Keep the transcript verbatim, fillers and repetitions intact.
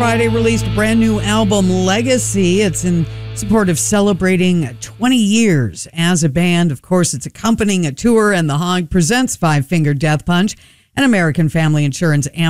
Friday released a brand new album, Legacy. It's in support of celebrating twenty years as a band. Of course, it's accompanying a tour, and The Hog presents Five Finger Death Punch, an American Family Insurance